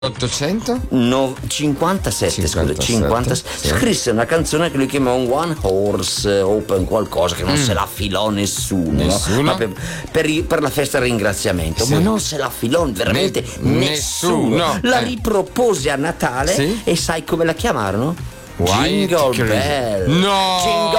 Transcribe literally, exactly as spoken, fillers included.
ottocento? No, cinquantasette, scusa, cinquantasette. Sì. Scrisse una canzone che lui chiamava un One Horse Open qualcosa che non mm. se la filò nessuno, nessuno? No? Per, per, per la festa del ringraziamento, sì. Ma non se la filò veramente ne- nessuno, nessuno. La eh. ripropose a Natale, sì? E sai come la chiamarono? White Jingle Bell. No! Jingle